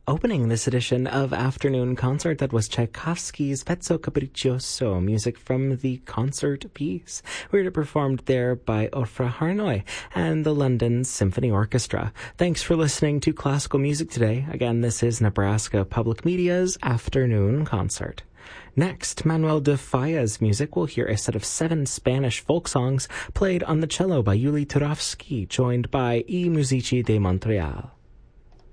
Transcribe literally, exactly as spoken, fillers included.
Opening this edition of Afternoon Concert, that was Tchaikovsky's Pezzo Capriccioso, music from the concert piece. We heard it performed there by Ofra Harnoy and the London Symphony Orchestra. Thanks for listening to classical music today. Again, this is Nebraska Public Media's Afternoon Concert. Next, Manuel de Falla's music. We'll hear a set of seven Spanish folk songs played on the cello by Yuli Turovsky, joined by I Musici de Montreal.